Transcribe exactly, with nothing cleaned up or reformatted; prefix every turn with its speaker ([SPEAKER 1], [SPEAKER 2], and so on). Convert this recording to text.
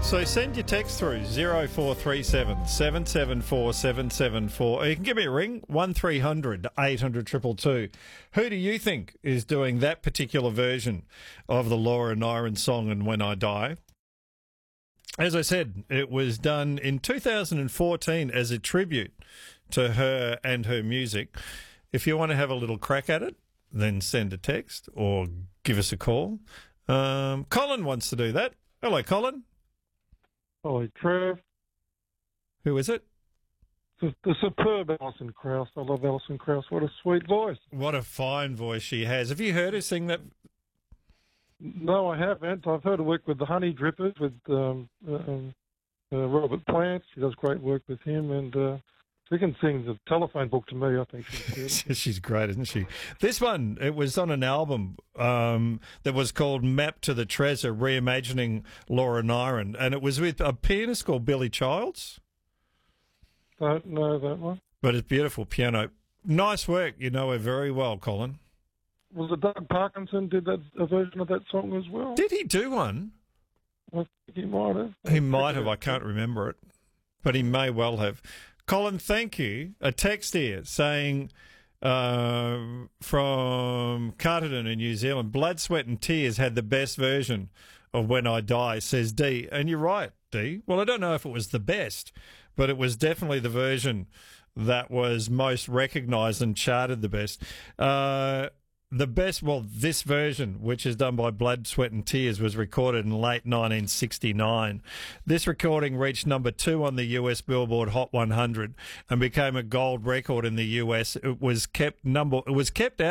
[SPEAKER 1] So send your text through zero four three seven, seven seven four, seven seven four. Or you can give me a ring, one three hundred, eight hundred, two two two. Who do you think is doing that particular version of the Laura Nyron song, And When I Die? As I said, it was done in two thousand fourteen as a tribute to her and her music. If you want to have a little crack at it, then send a text or give us a call. Um, Colin wants to do that. Hello, Colin.
[SPEAKER 2] Hello, Trev.
[SPEAKER 1] Who is it?
[SPEAKER 2] The, the superb Alison Krauss. I love Alison Krauss. What a sweet voice.
[SPEAKER 1] What a fine voice she has. Have you heard her sing that?
[SPEAKER 2] No, I haven't. I've heard her work with the Honey Drippers, with um, um, uh, Robert Plant. She does great work with him, and uh, she can sing the telephone book to me. I think she's good.
[SPEAKER 1] She's great, isn't she? This one, it was on an album um, that was called Map to the Treasure, Reimagining Laura Nyron, and it was with a pianist called Billy Childs.
[SPEAKER 2] Don't know that one.
[SPEAKER 1] But it's beautiful piano. Nice work. You know her very well, Colin.
[SPEAKER 2] Was it Doug Parkinson did that a version of that song as well?
[SPEAKER 1] Did he do one?
[SPEAKER 2] I think he might have.
[SPEAKER 1] He might have. I can't remember it. But he may well have. Colin, thank you. A text here saying uh, from Carterton in New Zealand, Blood, Sweat and Tears had the best version of When I Die, says Dee. And you're right, Dee. Well, I don't know if it was the best, but it was definitely the version that was most recognised and charted the best. Uh, the best, well, this version, which is done by Blood, Sweat and Tears, was recorded in late nineteen sixty-nine. This recording reached number two on the U S Billboard Hot one hundred and became a gold record in the U S. It was kept number, it was kept out